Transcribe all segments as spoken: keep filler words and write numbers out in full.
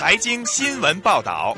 财经新闻报道。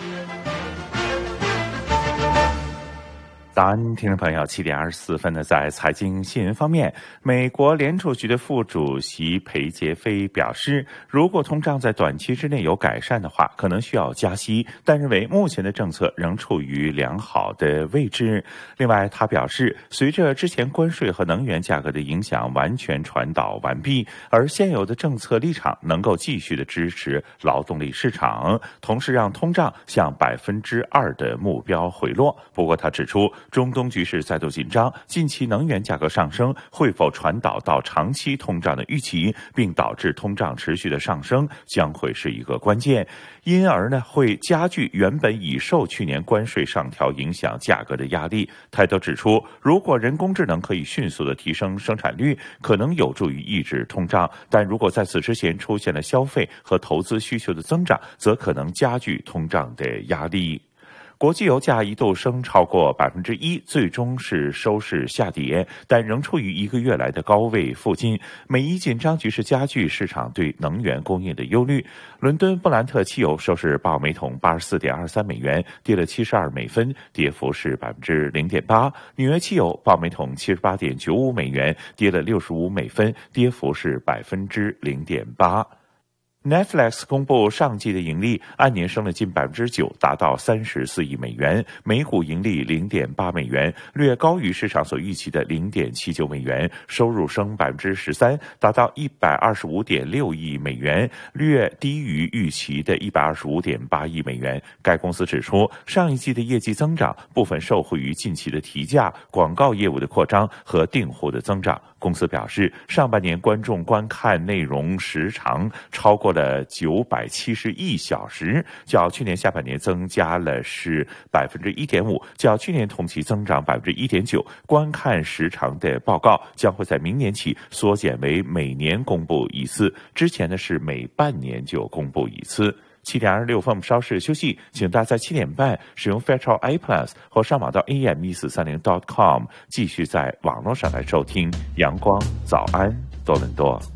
早安，听众朋友，七点二十四分呢，在财经新闻方面，美国联储局的副主席裴杰菲表示，如果通胀在短期之内有改善的话，可能需要加息，但认为目前的政策仍处于良好的位置。另外，他表示，随着之前关税和能源价格的影响完全传导完毕，而现有的政策立场能够继续的支持劳动力市场，同时让通胀向百分之二的目标回落。不过，他指出，中东局势再度紧张，近期能源价格上升会否传导到长期通胀的预期，并导致通胀持续的上升，将会是一个关键，因而呢会加剧原本已受去年关税上调影响价格的压力。他都指出，如果人工智能可以迅速的提升生产率，可能有助于抑制通胀，但如果在此之前出现了消费和投资需求的增长，则可能加剧通胀的压力。国际油价一度升超过百分之一，最终是收市下跌，但仍处于一个月来的高位附近。美伊紧张局势加剧市场对能源供应的忧虑。伦敦布兰特汽油收市报每桶八十四点二三美元，跌了七十二美分，跌幅是百分之零点八。纽约汽油报每桶七十八点九五美元，跌了六十五美分，跌幅是百分之零点八。Netflix 公布上季的盈利按年升了近 百分之九， 达到三十四亿美元，每股盈利 零点八美元，略高于市场所预期的 零点七九美元，收入升 百分之十三， 达到 一百二十五点六亿美元，略低于预期的 一百二十五点八亿美元。该公司指出，上一季的业绩增长部分受惠于近期的提价、广告业务的扩张和订户的增长。公司表示，上半年观众观看内容时长超过了九百七十亿小时，较去年下半年增加了是 百分之一点五， 较去年同期增长 百分之一点九。 观看时长的报告将会在明年起缩减为每年公布一次，之前呢是每半年就公布一次。七点二十六分，我们稍事休息，请大家在七点半使用 Fairchild A Plus 或上网到 A M 一四三零 点 com 继续在网络上来收听阳光早安多伦多。